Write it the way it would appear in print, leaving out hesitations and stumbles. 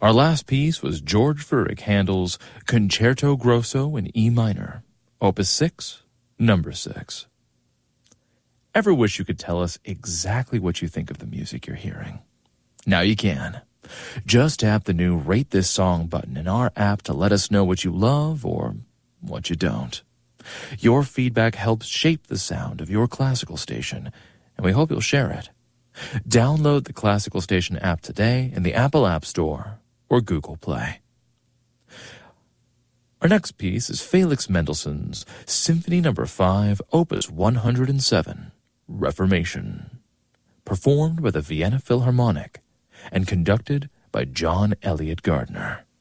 Our last piece was George Frideric Handel's Concerto Grosso in E minor, Opus 6, number 6. Ever wish you could tell us exactly what you think of the music you're hearing? Now you can. Just tap the new Rate This Song button in our app to let us know what you love or what you don't. Your feedback helps shape the sound of your classical station, and we hope you'll share it. Download the Classical Station app today in the Apple App Store or Google Play. Our next piece is Felix Mendelssohn's Symphony No. 5, Opus 107, Reformation, performed by the Vienna Philharmonic and conducted by John Elliott Gardner.